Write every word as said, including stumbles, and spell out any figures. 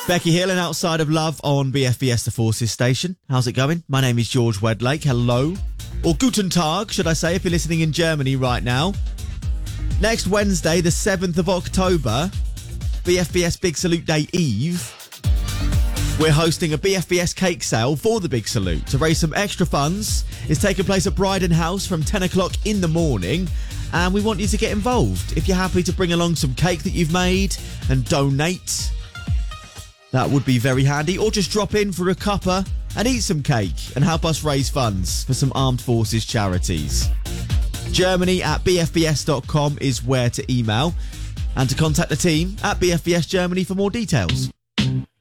Becky Hill and Outside of Love on B F B S The Forces station. How's it going? My name is George Wedlake. Hello. Or Guten Tag, should I say, if you're listening in Germany right now. Next Wednesday, the seventh of October, B F B S Big Salute Day Eve, we're hosting a B F B S cake sale for the Big Salute to raise some extra funds. It's taking place at Bryden House from ten o'clock in the morning. And we want you to get involved. If you're happy to bring along some cake that you've made and donate, that would be very handy. Or just drop in for a cuppa and eat some cake and help us raise funds for some armed forces charities. Germany at b f b s dot com is where to email, and to contact the team at B F B S Germany for more details.